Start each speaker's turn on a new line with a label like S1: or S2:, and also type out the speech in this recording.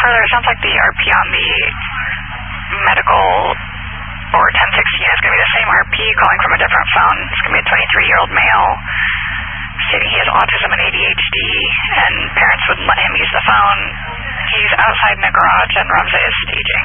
S1: further, it sounds like the RP on the medical or 1016 is going to be the same RP calling from a different phone. It's going to be a 23-year-old male stating he has autism and ADHD, and parents wouldn't let him use the phone. He's outside in a garage, and Ramsey is staging.